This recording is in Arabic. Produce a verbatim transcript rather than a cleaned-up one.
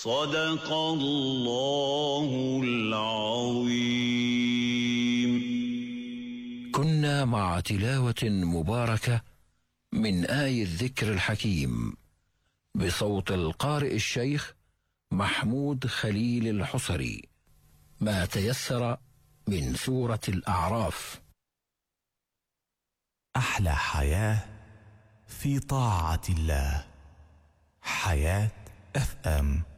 صدق الله العظيم. كنا مع تلاوة مباركة من آي الذكر الحكيم بصوت القارئ الشيخ محمود خليل الحصري، ما تيسر من سورة الأعراف. أحلى حياة في طاعة الله. حياة اف ام.